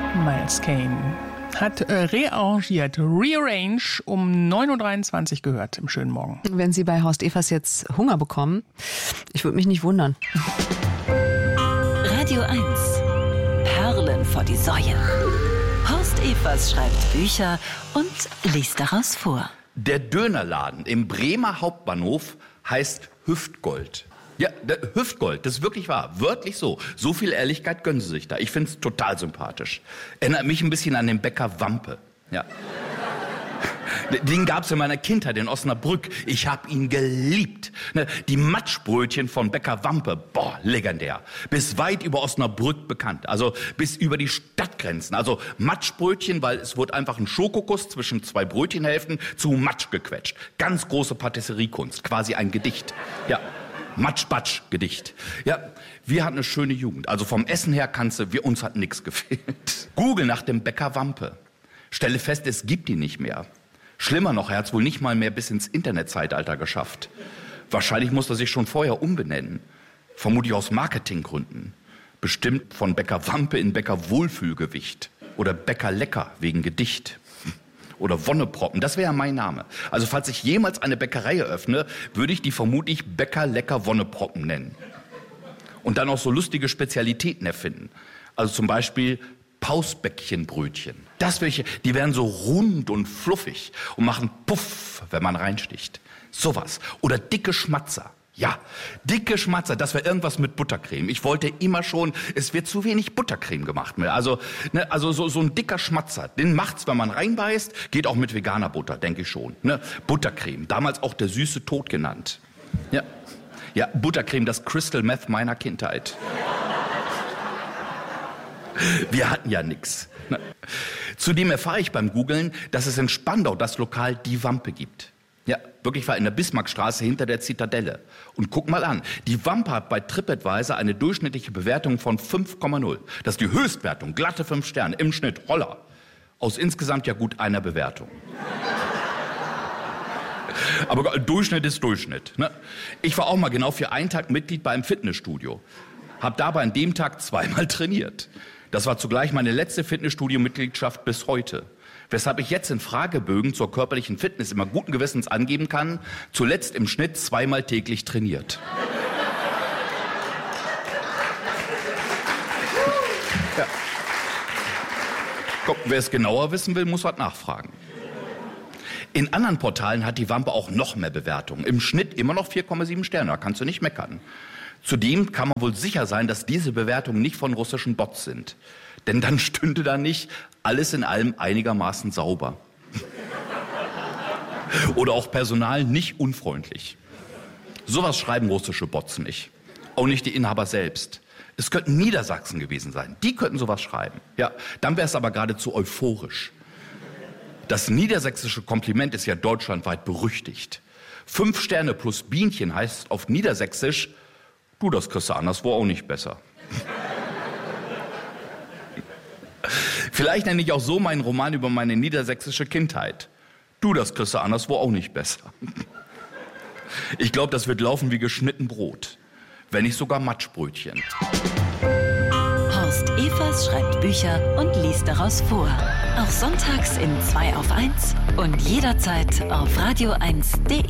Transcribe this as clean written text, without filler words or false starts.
Miles Kane hat rearrangiert, rearrange um 9.23 Uhr gehört im schönen Morgen. Wenn Sie bei Horst Evers jetzt Hunger bekommen, ich würde mich nicht wundern. Radio 1. Perlen vor die Säue. Horst Evers schreibt Bücher und liest daraus vor. Der Dönerladen im Bremer Hauptbahnhof heißt Hüftgold. Ja, Hüftgold, das ist wirklich wahr, wörtlich so. So viel Ehrlichkeit gönnen Sie sich da. Ich finde es total sympathisch. Erinnert mich ein bisschen an den Bäcker Wampe. Ja. Den gab's in meiner Kindheit in Osnabrück. Ich habe ihn geliebt. Die Matschbrötchen von Bäcker Wampe, boah, legendär. Bis weit über Osnabrück bekannt. Also bis über die Stadtgrenzen. Also Matschbrötchen, weil es wurde einfach ein Schokokuss zwischen zwei Brötchenhälften zu Matsch gequetscht. Ganz große Patisseriekunst, quasi ein Gedicht. Ja. Matsch-Batsch-Gedicht. Ja, wir hatten eine schöne Jugend. Also vom Essen her uns hat nichts gefehlt. Google nach dem Bäcker Wampe. Stelle fest, es gibt ihn nicht mehr. Schlimmer noch, er hat es wohl nicht mal mehr bis ins Internetzeitalter geschafft. Wahrscheinlich muss er sich schon vorher umbenennen. Vermutlich aus Marketinggründen. Bestimmt von Bäcker Wampe in Bäcker Wohlfühlgewicht. Oder Bäcker Lecker wegen Gedicht. Oder Wonneproppen, das wäre ja mein Name. Also falls ich jemals eine Bäckerei eröffne, würde ich die vermutlich Bäcker Lecker Wonneproppen nennen. Und dann auch so lustige Spezialitäten erfinden. Also zum Beispiel Pausbäckchenbrötchen. Die wären so rund und fluffig und machen Puff, wenn man reinsticht. Sowas. Oder dicke Schmatzer. Ja, dicke Schmatzer, das wäre irgendwas mit Buttercreme. Ich wollte immer schon, es wird zu wenig Buttercreme gemacht. Also so ein dicker Schmatzer, den macht's, wenn man reinbeißt, geht auch mit veganer Butter, denke ich schon. Buttercreme, damals auch der süße Tod genannt. Ja, Buttercreme, das Crystal Meth meiner Kindheit. Wir hatten ja nix. Zudem erfahre ich beim Googlen, dass es in Spandau das Lokal Die Wampe gibt. Ja, wirklich war in der Bismarckstraße hinter der Zitadelle. Und guck mal an, die Wampe hat bei TripAdvisor eine durchschnittliche Bewertung von 5,0. Das ist die Höchstwertung, glatte 5 Sterne, im Schnitt, holla. Aus insgesamt ja gut einer Bewertung. Aber Durchschnitt ist Durchschnitt. Ne? Ich war auch mal genau für einen Tag Mitglied bei einem Fitnessstudio. Hab dabei an dem Tag 2-mal trainiert. Das war zugleich meine letzte Fitnessstudio-Mitgliedschaft bis heute. Weshalb ich jetzt in Fragebögen zur körperlichen Fitness immer guten Gewissens angeben kann, zuletzt im Schnitt 2-mal täglich trainiert. Ja. Komm, wer es genauer wissen will, muss was nachfragen. In anderen Portalen hat die Wampe auch noch mehr Bewertungen. Im Schnitt immer noch 4,7 Sterne, da kannst du nicht meckern. Zudem kann man wohl sicher sein, dass diese Bewertungen nicht von russischen Bots sind. Denn dann stünde da nicht alles in allem einigermaßen sauber. Oder auch Personal nicht unfreundlich. Sowas schreiben russische Bots nicht. Auch nicht die Inhaber selbst. Es könnten Niedersachsen gewesen sein. Die könnten sowas schreiben. Ja, dann wäre es aber geradezu euphorisch. Das niedersächsische Kompliment ist ja deutschlandweit berüchtigt. 5 Sterne plus Bienchen heißt auf Niedersächsisch, du, das kriegst du anderswo auch nicht besser. Vielleicht nenne ich auch so meinen Roman über meine niedersächsische Kindheit. Du, das kriegst du anderswo auch nicht besser. Ich glaube, das wird laufen wie geschnitten Brot. Wenn nicht sogar Matschbrötchen. Horst Evers schreibt Bücher und liest daraus vor. Auch sonntags in 2 auf 1 und jederzeit auf radio1.de.